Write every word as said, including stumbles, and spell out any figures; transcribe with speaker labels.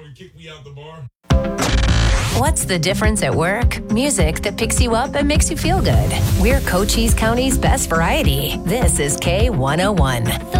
Speaker 1: and kick me out the bar.
Speaker 2: What's the difference at work? Music that picks you up and makes you feel good. We're Cochise County's best variety. This is K one oh one.